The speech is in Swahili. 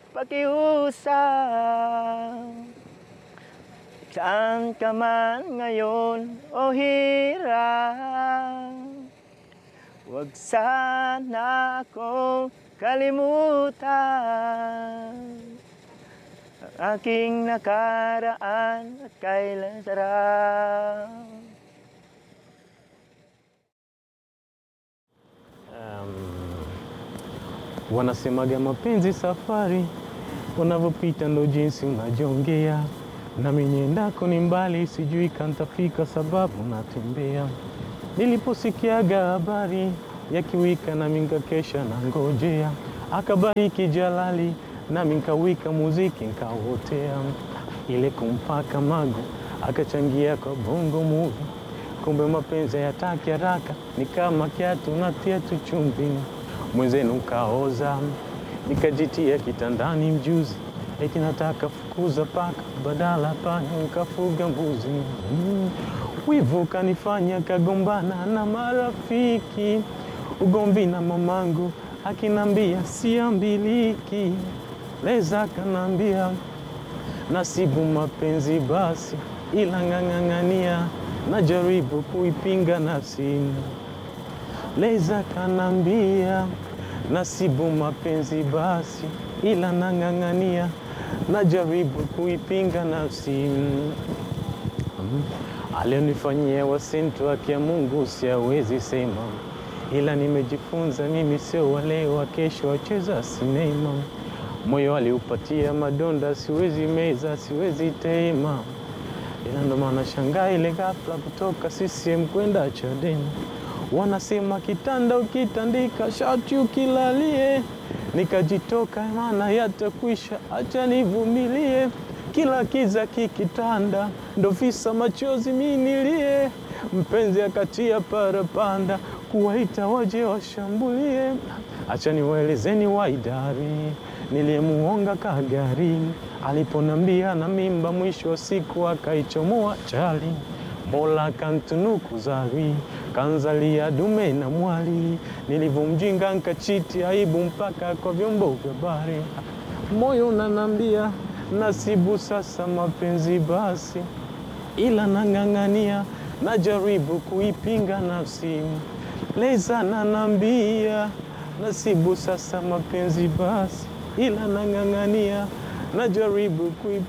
pakiusap. Saan ka man ngayon o hirap, huwag sana akong kalimutan ang aking nakaraan at kailan sarap. Wanasemaga mapenzi safari, unavyopita ndo jinsi unajongea. Nami niendako ni mbali, sijui kantafika sababu natembea. Niliposikiaga habari ya kiwika nami nkakesha na ngojea. Akabariki Jalali nami nkawika muziki nkawotea. Ile kumpaka magu akachangia kwa bongo movie. Kumbe mapenzi yataki haraka, ni kama kiatu natia tu chumvi. Mwenzenu kaoza, nikajitia kitandani mjuzi. Eti nataka fukuza paka, badala panya nikafuga mbuzi. Wivu kanifanya kagombana na marafiki. Ugomvi na mamangu akinambia siambiliki. Leza kanambia nasibu mapenzi basi, ila ngangangania najaribu kuipinga nafsi. Leza kanambia nasibu mapenzi basi, ila nangangania najaribu kuipinga nafsi. Alionifanyia wasintu haki ya Mungu siawezi sema, ila nimejifunza mimi sio wale wa kesho wacheza sinema. Moyo aliupatia madonda, siwezi meza, siwezi tema. Ila ndo maana shangaa ile ghafla kutoka CCM kwenda Chadema. Wanasema kitanda ukitandika shati ukilalie. Nikajitoka maana yatakwisha, acha nivumilie. Kila kiza kikitanda, ndo visa machozi minilie. Mpenzi akatia parapanda, kuwaita waje washambulie. Acha niwaelezeni waidari, niliyemuonga kagari. Aliponambia na mimba mwisho wa siku akaichomoa chali. Mola kantunuku zawi, kanzalia dume na mwali. Nilivomjinga nkachiti aibu mpaka kwa vyombo vya habari. Moyo unanambia nasibu sasa mapenzi basi, ila nangangania najaribu kuipinga nafsi. Leza nanambia nasibu sasa mapenzi basi, ila nangangania najaribu kuipinga